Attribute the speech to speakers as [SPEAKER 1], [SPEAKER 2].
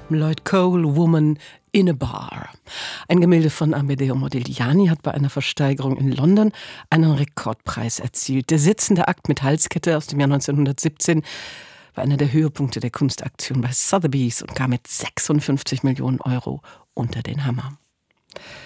[SPEAKER 1] Lloyd Cole, Woman in a Bar. Ein Gemälde von Amedeo Modigliani hat bei einer Versteigerung in London einen Rekordpreis erzielt. Der sitzende Akt mit Halskette aus dem Jahr 1917 war einer der Höhepunkte der Kunstaktion bei Sotheby's und kam mit 56 Millionen Euro unter den Hammer.